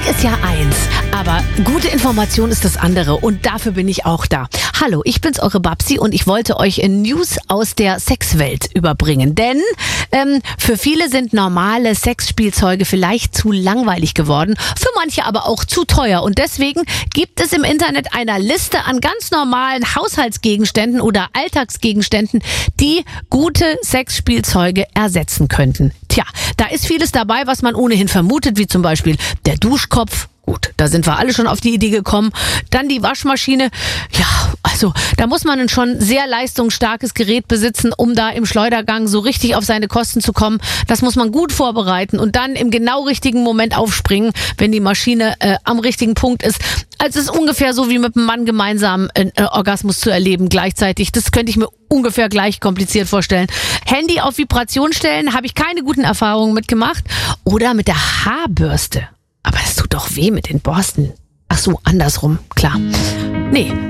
Musik ist ja eins, aber gute Information ist das andere und dafür bin ich auch da. Hallo, ich bin's, eure Babsi, und ich wollte euch News aus der Sexwelt überbringen, denn für viele sind normale Sexspielzeuge vielleicht zu langweilig geworden, für manche aber auch zu teuer, und deswegen gibt es im Internet eine Liste an ganz normalen Haushaltsgegenständen oder Alltagsgegenständen, die gute Sexspielzeuge ersetzen könnten. Tja, da ist vieles dabei, was man ohnehin vermutet, wie zum Beispiel der Duschkopf. Gut, da sind wir alle schon auf die Idee gekommen. Dann die Waschmaschine. Ja, also da muss man ein schon sehr leistungsstarkes Gerät besitzen, um da im Schleudergang so richtig auf seine Kosten zu kommen. Das muss man gut vorbereiten und dann im genau richtigen Moment aufspringen, wenn die Maschine am richtigen Punkt ist. Also es ist ungefähr so wie mit einem Mann gemeinsam einen Orgasmus zu erleben gleichzeitig. Das könnte ich mir ungefähr gleich kompliziert vorstellen. Handy auf Vibration stellen, habe ich keine guten Erfahrungen mitgemacht. Oder mit der Haarbürste. Aber das tut doch weh mit den Borsten. Ach so, andersrum, klar. Nee,